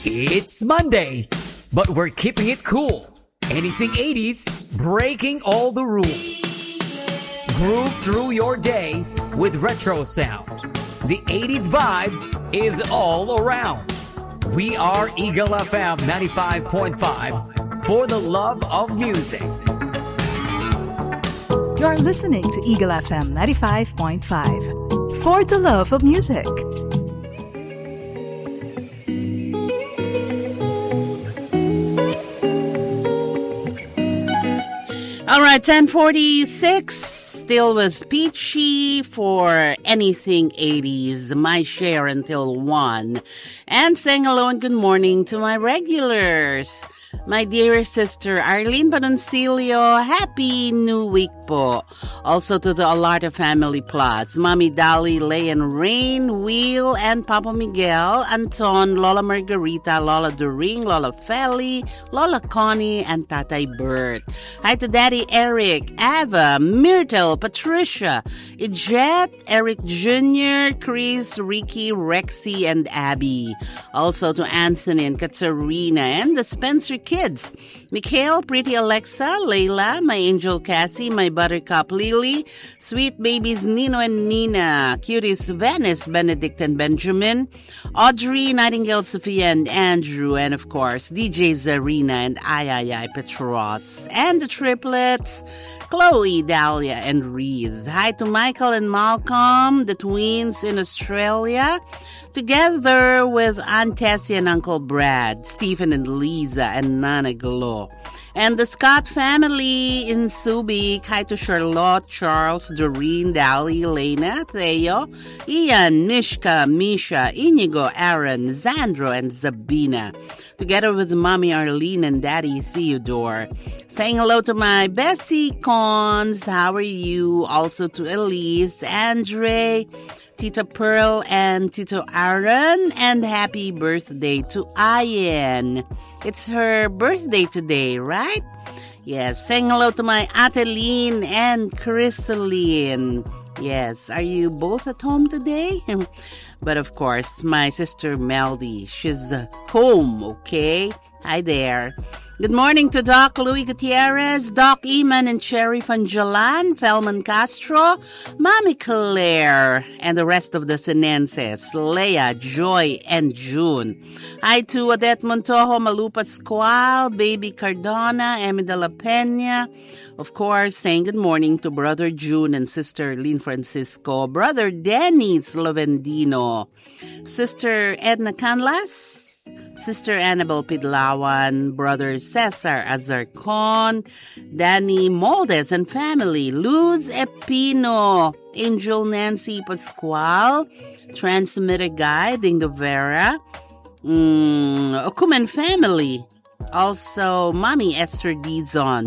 It's Monday, but we're keeping it cool. Anything 80s, breaking all the rules. Groove through your day with retro sound. The 80s vibe is all around. We are Eagle FM 95.5 for the love of music. You're listening to Eagle FM 95.5 for the love of music. All right, 10:46, still with Peachy for Anything 80s, my share until 1. And saying hello and good morning to my regulars. My dear sister Arlene Panoncillo, happy new week po. Also to the Alarta family plus, Mommy Dolly, Lay and Rain, Will, and Papa Miguel, Anton, Lola Margarita, Lola Doring, Lola Feli, Lola Connie, and Tatay Bert. Hi to Daddy Eric, Ava, Myrtle, Patricia, Ijette, Eric Jr., Chris, Ricky, Rexy, and Abby. Also to Anthony and Katarina and the Spencer kids. Mikhail, Pretty Alexa, Layla, my angel Cassie, my buttercup Lily, sweet babies Nino and Nina, cuties Venice, Benedict and Benjamin, Audrey, Nightingale, Sophia and Andrew, and of course DJ Zarina and Ay Petros, and the triplets Chloe, Dahlia, and Reese. Hi to Michael and Malcolm, the twins in Australia, together with Aunt Tessie and Uncle Brad, Stephen and Lisa, and Nana Glo. And the Scott family in Subic. Hi to Charlotte, Charles, Doreen, Dali, Elena, Theo, Ian, Mishka, Misha, Inigo, Aaron, Zandro, and Zabina. Together with Mommy Arlene and Daddy Theodore. Saying hello to my Bessie Cons. How are you? Also to Elise, Andre, Tita Pearl, and Tito Aaron. And happy birthday to Ian. It's her birthday today, right? Yes, saying hello to my Ateline and Crystalline. Yes, are you both at home today? But of course, my sister Meldy, she's home, okay? Hi there. Good morning to Doc Louis Gutierrez, Doc Eman and Cherry Fanjalan, Felman Castro, Mommy Claire, and the rest of the Sinenses, Leia, Joy, and June. Hi to Odette Montojo, Malupa Squal, Baby Cardona, Emi de la Peña. Of course, saying good morning to Brother June and Sister Lynn Francisco, Brother Danny Slovendino, Sister Edna Canlas, Sister Annabel Pidlawan, Brother Cesar Azarcon, Danny Moldes and family, Luz Epino, Angel Nancy Pascual, Transmitter Guy, Dingo Vera, Okuman family, also Mommy Esther Dizon,